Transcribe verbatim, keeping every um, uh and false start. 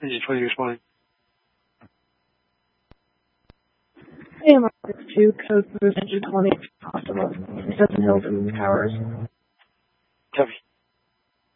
Engine twenty responding. Hey, Mark, it's two, code for Engine twenty, Optima, Seven Hills and Towers. Copy.